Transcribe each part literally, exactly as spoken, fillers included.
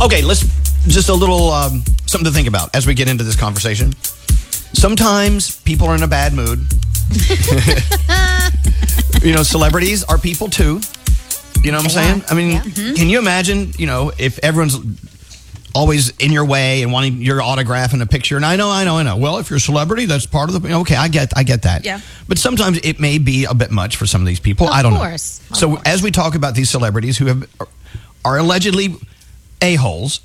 Okay, let's just a little um, something to think about as we get into this conversation. Sometimes people are in a bad mood. You know, celebrities are people too. You know what I'm saying? I mean, yeah. mm-hmm. Can you imagine, you know, if everyone's always in your way and wanting your autograph and a picture? And I know, I know, I know. Well, if you're a celebrity, that's part of the... Okay, I get I get that. Yeah. But sometimes it may be a bit much for some of these people. Of I don't course. know. Of So course. as we talk about these celebrities who have are allegedly a-holes...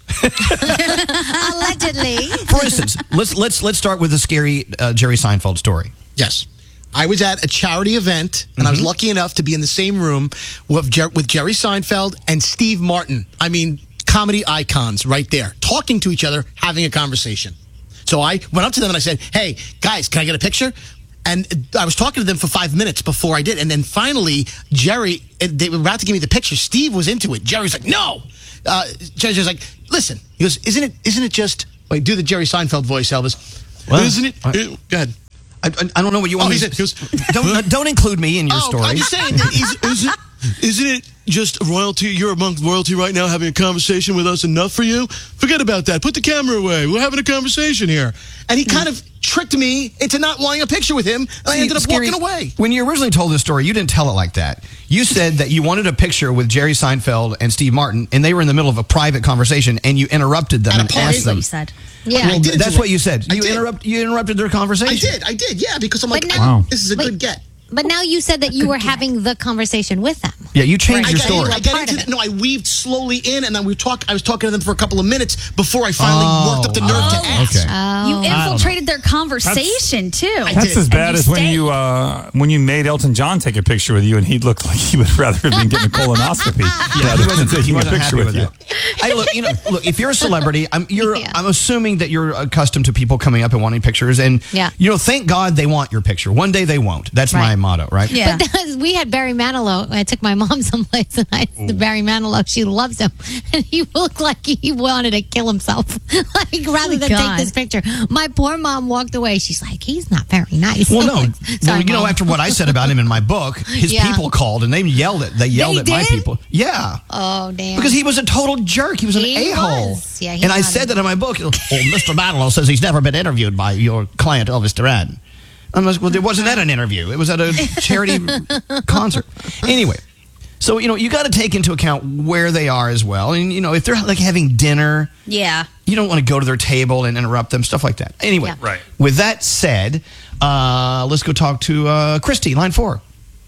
Allegedly. For instance, let's let's let's start with the scary uh, Jerry Seinfeld story. Yes. I was at a charity event, and mm-hmm. I was lucky enough to be in the same room with, Jer- with Jerry Seinfeld and Steve Martin. I mean, comedy icons right there, talking to each other, having a conversation. So I went up to them and I said, hey, guys, can I get a picture? And I was talking to them for five minutes before I did. And then finally, Jerry, they were about to give me the picture. Steve was into it. Jerry's like, no. Uh, Jerry's like, listen. He goes, isn't it, isn't it just, wait, do the Jerry Seinfeld voice, Elvis. Well, isn't it? I, it go ahead. I, I don't know what you want oh, me to say. Don't, don't include me in your oh, story. I'm just saying, is, is it, isn't it just royalty? You're among royalty right now having a conversation with us enough for you? Forget about that. Put the camera away. We're having a conversation here. And he kind of tricked me into not wanting a picture with him, and I ended up Scary, walking away. When you originally told this story, you didn't tell it like that. You said that you wanted a picture with Jerry Seinfeld and Steve Martin, and they were in the middle of a private conversation, and you interrupted them At a and party? asked them. What you said. Yeah, well, that's interrupt. what you said. I You did. interrupt. You interrupted their conversation. I did. I did. Yeah, because I'm like, But I- now- Wow. this is a Wait. good get. But now you said that you were having the conversation with them. Yeah, you changed I your got, story. I got Part into of no. I weaved slowly in, and then we talk. I was talking to them for a couple of minutes before I finally Oh, worked up the nerve oh, to ask. okay. Oh. You infiltrated their conversation too. I That's did. as bad And you as when stayed. you uh, when you made Elton John take a picture with you, and he looked like he would rather have been getting a colonoscopy rather than taking a wasn't picture happy with you. that. Hey, look, you know, look. If you're a celebrity, I'm you're. Yeah. I'm assuming that you're accustomed to people coming up and wanting pictures, and Yeah. you know, thank God they want your picture. One day they won't. That's my Right. motto, right? Yeah. But that was- we had Barry Manilow. I took my mom someplace, and I the Barry Manilow. She loves him, and he looked like he wanted to kill himself. Like rather Oh, than God. take this picture, my poor mom walked away. She's like, he's not very nice. Well, no. Sorry, well, you know, Mom. after what I said about him in my book, his Yeah. people called and they yelled at. They yelled They at my did? people. Yeah. Oh damn! Because he was a total jerk. He was an He a-hole. was. Yeah, he and I was. said that in my book. Oh, Mister Manilow says he's never been interviewed by your client, Elvis Duran. I'm like, well, it wasn't at an interview. It was at a charity concert. Anyway, so, you know, you got to take into account where they are as well. And, you know, if they're like having dinner, Yeah. you don't want to go to their table and interrupt them, stuff like that. Anyway, Yeah. Right. with that said, uh, let's go talk to uh, Christy, line four.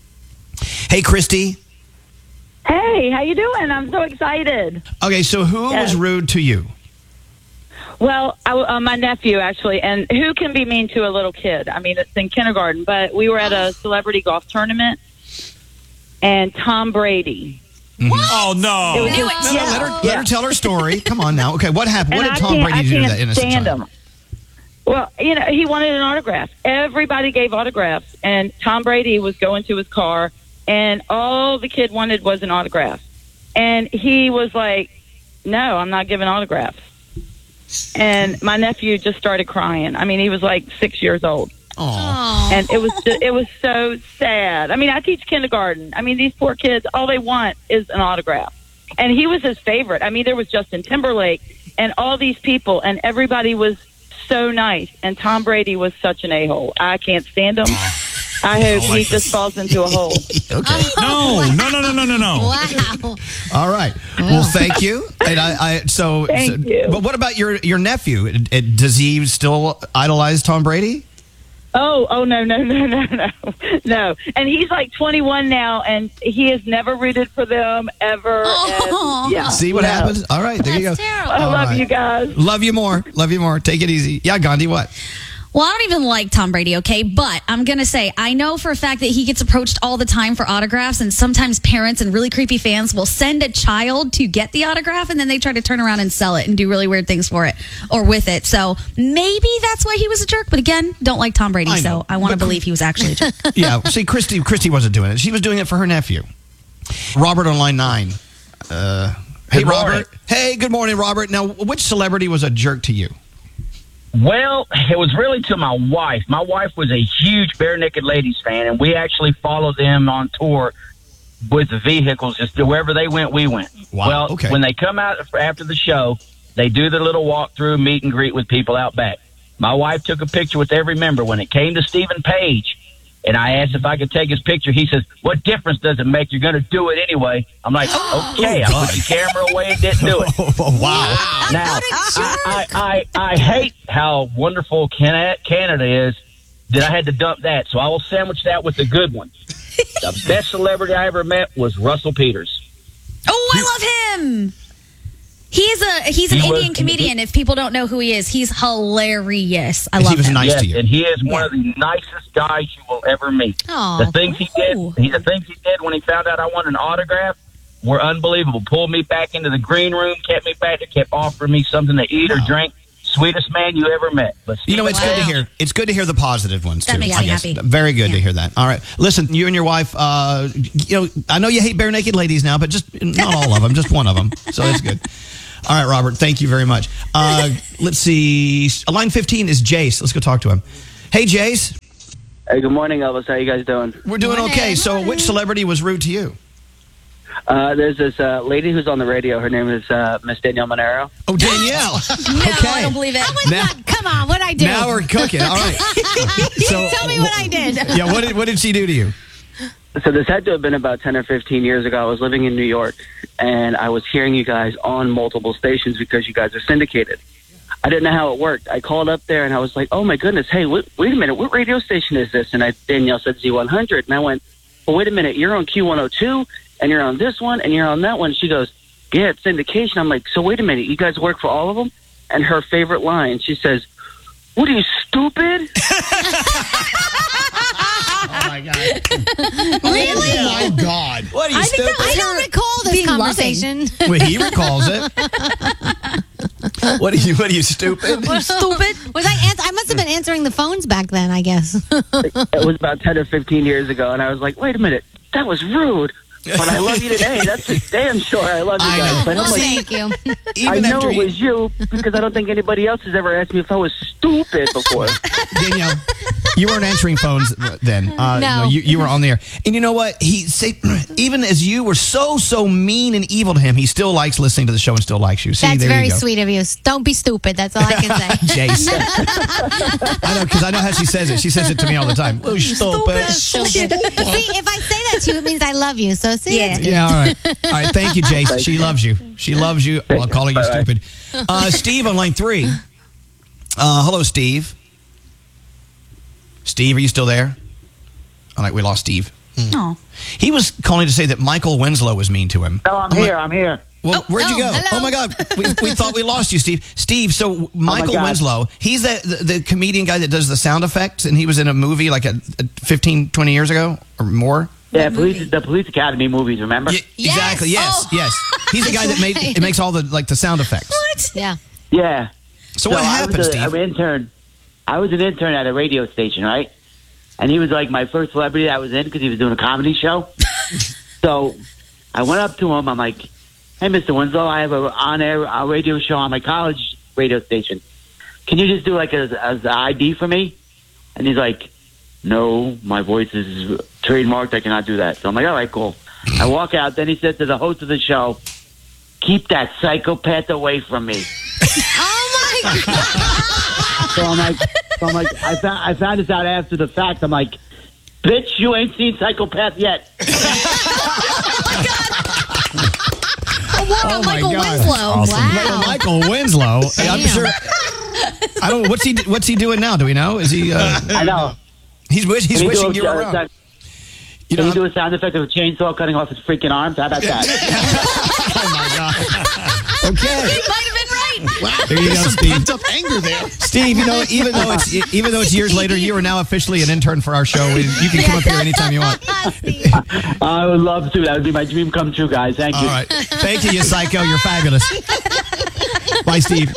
Hey, Christy. Hey, how you doing? I'm so excited. Okay, so who Yes. was rude to you? Well, I, uh, my nephew, actually, and who can be mean to a little kid? I mean, it's in kindergarten, but we were at a celebrity golf tournament, and Tom Brady. Oh no! It was Knew just- it. No, no, let her, let Yeah. her tell her story. Come on now. Okay, what happened? What And did I Tom can't- Brady I do to can't that innocent stand child? him. Well, you know, he wanted an autograph. Everybody gave autographs, and Tom Brady was going to his car, and all the kid wanted was an autograph. And he was like, no, I'm not giving autographs. And my nephew just started crying. I mean, he was like six years old. Aw. And it was just, it was so sad. I mean, I teach kindergarten. I mean, these poor kids, all they want is an autograph. And he was his favorite. I mean, there was Justin Timberlake and all these people, and everybody was so nice. And Tom Brady was such an a-hole. I can't stand him. I hope he just falls into a hole. Okay. No, no, no, no, no, no, no. Wow. All right. Well, thank you. And I, I so, Thank so- you. But what about your your nephew? It- it- does he still idolize Tom Brady? Oh, oh, no, no, no, no, no, no. And he's like twenty-one now, and he has never rooted for them ever. Oh. And, yeah. See what no. happens? All right, there you go. That's terrible. I All love right. you guys. Love you more. Love you more. Take it easy. Yeah, Gandhi, what? Well, I don't even like Tom Brady, okay? But I'm going to say, I know for a fact that he gets approached all the time for autographs, and sometimes parents and really creepy fans will send a child to get the autograph, and then they try to turn around and sell it and do really weird things for it or with it. So maybe that's why he was a jerk. But again, don't like Tom Brady, I know. so I want to But- believe he was actually a jerk. Yeah, see, Christy, Christy wasn't doing it. She was doing it for her nephew. Robert on line nine. Uh, hey, Good morning. Robert. Hey, good morning, Robert. Now, which celebrity was a jerk to you? Well, it was really to my wife. My wife was a huge Bare Naked Ladies fan, and we actually followed them on tour with the vehicles, just wherever they went, we went. Wow, Well, okay. when they come out after the show, they do their little walkthrough, meet and greet with people out back. My wife took a picture with every member. When it came to Stephen Page, and I asked if I could take his picture, he says, "What difference does it make? You're going to do it anyway." I'm like, "Okay." I put the camera away and didn't do it. Oh, wow. Now, I, I, I, I hate how wonderful Canada, Canada is that I had to dump that. So I will sandwich that with the good one. The best celebrity I ever met was Russell Peters. Oh, I love him. He's a he's an He was- Indian comedian. If people don't know who he is, he's hilarious. I love He was him. nice Yes, to you. and he is one of the nicest guys you will ever meet. Aw. The things he did, Ooh. he, the things he did when he found out I wanted an autograph were unbelievable. Pulled me back into the green room, kept me back, kept offering me something to eat or drink. Sweetest man you ever met. But You know, it's good to Stephen hear. It's good to hear the positive ones That too. makes I me guess. happy. Very good Yeah. to hear that. All right, listen, you and your wife. Uh, you know, I know you hate bare naked ladies now, but just not all of them, just one of them. So it's good. All right, Robert. Thank you very much. Uh, let's see. Line fifteen is Jace. Let's go talk to him. Hey, Jace. Hey, good morning, Elvis. How you guys doing? We're doing Morning, okay. So, morning. which celebrity was rude to you? Uh, there's this uh, lady who's on the radio. Her name is uh, Miss Danielle Monero. Oh, Danielle. No, okay. I don't believe it. Oh my Now- God, come on, what'd I do? Now we're cooking. All right. So, Tell me what I did. Yeah. What did What did she do to you? So this had to have been about ten or fifteen years ago. I was living in New York, and I was hearing you guys on multiple stations because you guys are syndicated. I didn't know how it worked. I called up there, and I was like, oh, my goodness, hey, wait, wait a minute, what radio station is this? And I, Danielle said Z one hundred, and I went, well, wait a minute, you're on Q one oh two, and you're on this one, and you're on that one. She goes, yeah, it's syndication. I'm like, so wait a minute, you guys work for all of them? And her favorite line, she says, what are you, stupid? Oh my God. Really? Oh, my God. What are you I think stupid? that I don't recall this being loving. conversation. Well, he recalls it. What are you? What are you stupid? Stupid. Was I? Ans- I must have been answering the phones back then. I guess. It was about ten or fifteen years ago, and I was like, wait a minute, that was rude. But I love you today. That's for damn sure. I love you I guys. know. But Well, I'm like, thank you. I Even know after it you- was you because I don't think anybody else has ever asked me if I was stupid before. Danielle, you weren't answering phones then. Uh, No. you, you were on the air. And you know what? He say, even as you were so so mean and evil to him, he still likes listening to the show and still likes you. See, That's there very you go. sweet of you. Don't be stupid. That's all I can say. Jace. I know because I know how she says it. She says it to me all the time. Oh, stupid. Stupid. See, if I say that to you, it means I love you. So see, Yeah. it's- Yeah, all right. All right, thank you, Jace. She loves you. She loves you while calling you Bye-bye. stupid. Uh, Steve on line three. Uh, hello, Steve. Steve, are you still there? All right, we lost Steve. Oh. He was calling to say that Michael Winslow was mean to him. No, I'm here. I'm here. Well, where'd you oh, go? hello. Oh my God, we, we thought we lost you, Steve. Steve, so Michael God. Winslow, he's the, the the comedian guy that does the sound effects, and he was in a movie like a, a fifteen, twenty years ago or more. Yeah, police, the Police Academy movies, remember? Yeah, Yes. exactly. Yes, Oh. yes. He's the guy that made it makes all the like the sound effects. What? yeah. Yeah. So, what I happened, was a, Steve? an intern. I was an intern at a radio station, right? And he was like my first celebrity that I was in because he was doing a comedy show. So I went up to him. I'm like, hey, Mister Winslow, I have a on-air a radio show on my college radio station. Can you just do like a, a, a I D for me? And he's like, no, my voice is trademarked. I cannot do that. So I'm like, all right, cool. I walk out. Then he said to the host of the show, keep that psychopath away from me. Oh my God. So I'm like, so I'm like, I found, I found this out after the fact. I'm like, bitch, you ain't seen Psychopath yet. War Oh on my Michael God. Winslow. Awesome. Wow. Michael Winslow. I'm Damn. sure. I don't. What's he? What's he doing now? Do we know? Is he? Uh, I know. he's wish, he's Can you do wishing a- you were uh, around. sound- You Can know, you do a sound effect of a chainsaw cutting off his freaking arms? How about that? oh my God. Okay. He might have been right. Wow. There you go, There's some Steve. pent up anger there. Steve, you know, even though it's even though it's years later, you are now officially an intern for our show. We- You can come up here anytime you want. Steve. I would love to. That would be my dream come true, guys. Thank you. All right. Thank you, you psycho. You're fabulous. Bye, Steve.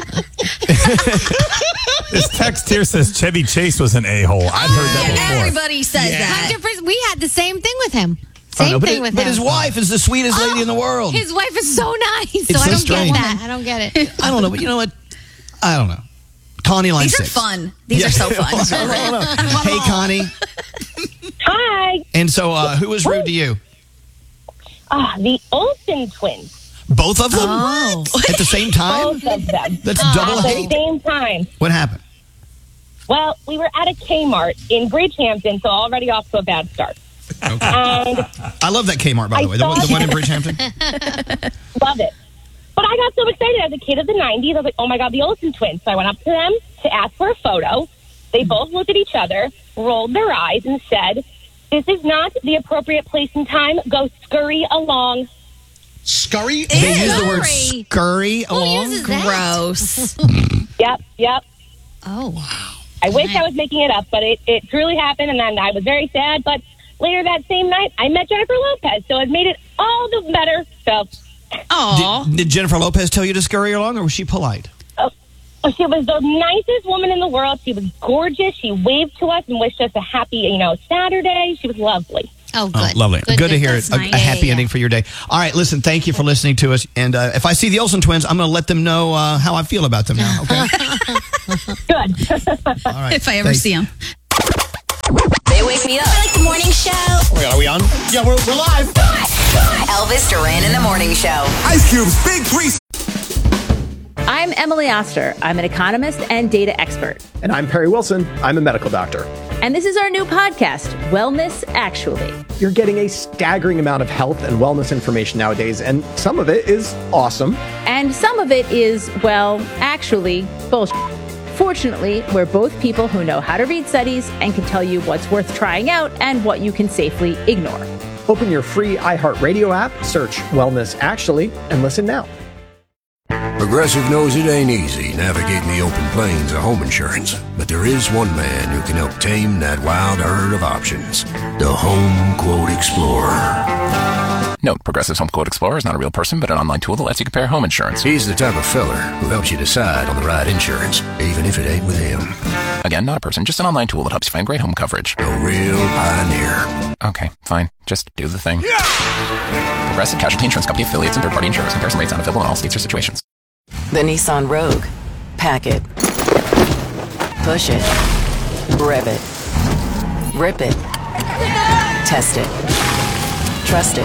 This text here says Chevy Chase was an a-hole. I've heard that before. Everybody says that. one hundred percent. We had the same thing with him. Oh, Same no, but thing it- with but him. his wife is the sweetest lady in the world. His wife is so nice. So It's I so don't strange. get that. I don't get it. I don't know, but you know what? I don't know. Connie line These are six. fun. These Yeah. are so fun. I don't know. Hey, Connie. Hi. And so, uh, who was rude to you? Ah, the Olsen twins. Both of them? Oh. At the same time? Both of them. That's At double the hate. same time. What happened? Well, we were at a Kmart in Bridgehampton, so already off to a bad start. Okay. And I love that Kmart, by the I way. The, one- the thought- one in Bridgehampton? love it. But I got so excited as a kid of the nineties. I was like, oh my God, the Olsen twins. So I went up to them to ask for a photo. They both looked at each other, rolled their eyes, and said, this is not the appropriate place and time. Go scurry along. Scurry? They use the word Scurry. scurry Who along? uses that? Gross. Yep, yep. Oh, wow. I wish I was making it up, but it, it truly happened, and then I was very sad. But later that same night, I met Jennifer Lopez, so it made it all the better. So, Aw. Did, did Jennifer Lopez tell you to scurry along, or was she polite? oh, she was the nicest woman in the world. She was gorgeous. She waved to us and wished us a happy, you know, Saturday. She was lovely. Oh, Oh, good. lovely. Good, to hear it. That's A, nice. a happy Yeah, yeah, ending for your day. All right, listen, thank you for listening to us. And uh, if I see the Olsen twins, I'm going to let them know uh, how I feel about them now, okay? Good. All right. If I ever Thanks. see him. They wake me up. I like the morning show. Wait, are we on? Yeah, we're, we're live. Elvis Duran in the morning show. Ice Cube's Big Three. I'm Emily Oster. I'm an economist and data expert. And I'm Perry Wilson. I'm a medical doctor. And this is our new podcast, Wellness Actually. You're getting a staggering amount of health and wellness information nowadays, and some of it is awesome. And some of it is, well, actually, bullshit. Fortunately, we're both people who know how to read studies and can tell you what's worth trying out and what you can safely ignore. Open your free iHeartRadio app, search Wellness Actually, and listen now. Progressive knows it ain't easy navigating the open plains of home insurance, but there is one man who can help tame that wild herd of options. The Home Quote Explorer. Note, Progressive's Home Quote Explorer is not a real person, but an online tool that lets you compare home insurance. He's the type of feller who helps you decide on the right insurance, even if it ain't with him. Again, not a person, just an online tool that helps you find great home coverage. A real pioneer. Okay, fine. Just do the thing. Progressive Casualty Insurance Company affiliates and third-party insurers. Comparison rates not available in all states or situations. The Nissan Rogue. Pack it. Push it. Rev it. Rip it. Test it. Trust it.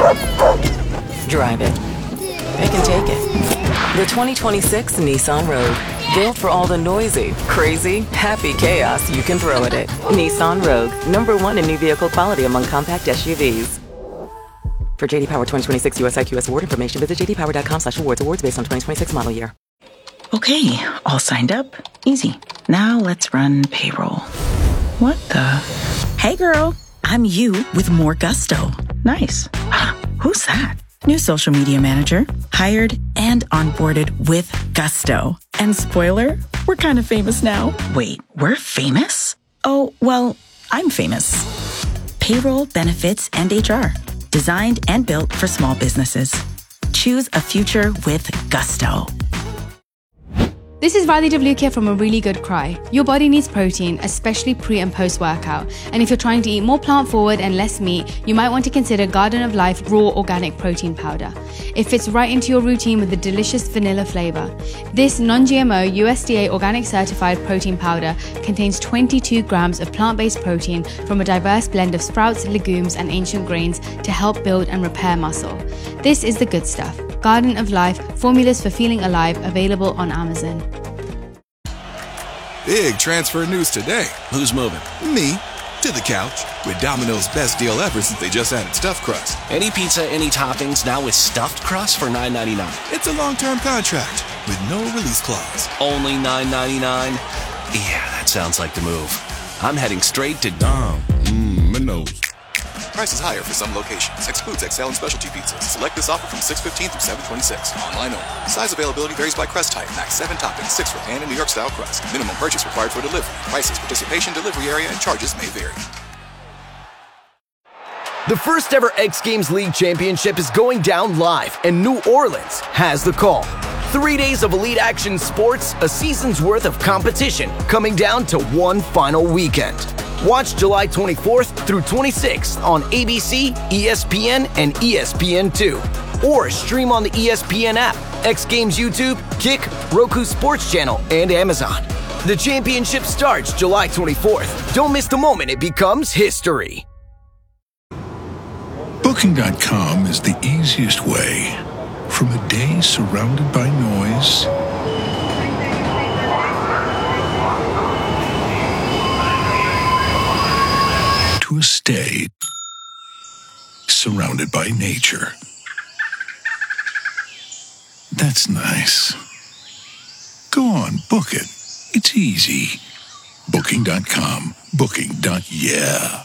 Drive it. Pick and take it. The twenty twenty-six Nissan Rogue. Built for all the noisy, crazy, happy chaos you can throw at it. Nissan Rogue. Number one in new vehicle quality among compact S U Vs. For J D Power twenty twenty-six U S I Q S award information, visit j d power dot com slash awards. Awards based on twenty twenty-six model year. Okay, all signed up. Easy. Now let's run payroll. What the? Hey girl, I'm you with more gusto. Nice. Who's that? New social media manager. Hired and onboarded with gusto. And spoiler, we're kind of famous now. Wait, we're famous? Oh, well, I'm famous. Payroll, benefits, and H R. Designed and built for small businesses. Choose a future with gusto. This is Riley Devlukia from A Really Good Cry. Your body needs protein, especially pre and post workout. And if you're trying to eat more plant forward and less meat, you might want to consider Garden of Life Raw Organic Protein Powder. It fits right into your routine with a delicious vanilla flavor. This non-G M O U S D A organic certified protein powder contains twenty-two grams of plant-based protein from a diverse blend of sprouts, legumes, and ancient grains to help build and repair muscle. This is the good stuff. Garden of Life, formulas for feeling alive, available on Amazon. Big transfer news today. Who's moving? Me. To the couch. With Domino's best deal ever since they just added stuffed crust. Any pizza, any toppings, now with stuffed crust for nine ninety-nine. It's a long-term contract with no release clause. Only nine ninety-nine? Yeah, that sounds like the move. I'm heading straight to Dom. Mmm, Minos. Prices higher for some locations. Excludes X L and specialty pizzas. Select this offer from six fifteen through seven twenty-six. Online only. Size availability varies by crust type. Max seven toppings, six for pan and New York style crust. Minimum purchase required for delivery. Prices, participation, delivery area, and charges may vary. The first ever X Games League Championship is going down live, and New Orleans has the call. Three days of elite action sports, a season's worth of competition, coming down to one final weekend. Watch July twenty-fourth through twenty-sixth on A B C, E S P N, and E S P N two. Or stream on the E S P N app, X Games YouTube, Kick, Roku Sports Channel, and Amazon. The championship starts July twenty-fourth. Don't miss the moment it becomes history. Booking dot com is the easiest way from a day surrounded by noise to a stay surrounded by nature. That's nice. Go on, book it. It's easy. Booking dot com. Booking. Yeah.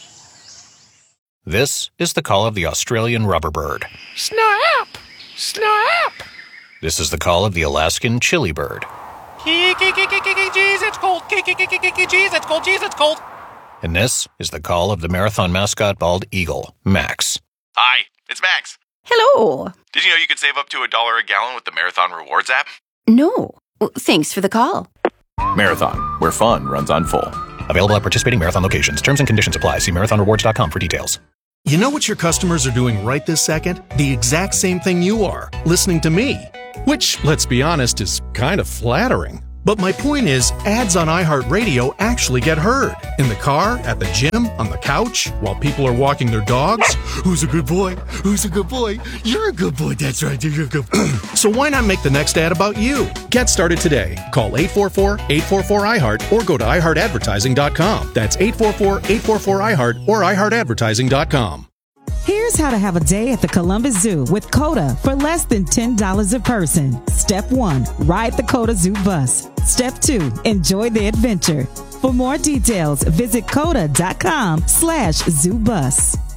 This is the call of the Australian rubber bird. Snap! Snap! This is the call of the Alaskan chili bird. Jeez, it's cold. Jeez, it's cold. Jeez, it's cold. And this is the call of the marathon mascot bald eagle, Max. Hi, it's Max. Hello. Did you know you could save up to a dollar a gallon with the Marathon Rewards app? No. Well, thanks for the call. Marathon, where fun runs on full. Available at participating Marathon locations. Terms and conditions apply. See marathon rewards dot com for details. You know what your customers are doing right this second? The exact same thing you are, listening to me. Which, let's be honest, is kind of flattering. But my point is, ads on iHeartRadio actually get heard. In the car, at the gym, on the couch, while people are walking their dogs. Who's a good boy? Who's a good boy? You're a good boy. That's right. You're a good boy. So why not make the next ad about you? Get started today. Call eight four four, eight four four, I heart or go to i heart advertising dot com. That's eight four four, eight four four, I heart or i heart advertising dot com. Here's how to have a day at the Columbus Zoo with COTA for less than ten dollars a person. Step one, ride the COTA Zoo bus. Step two, enjoy the adventure. For more details, visit coda dot com slash zoo bus.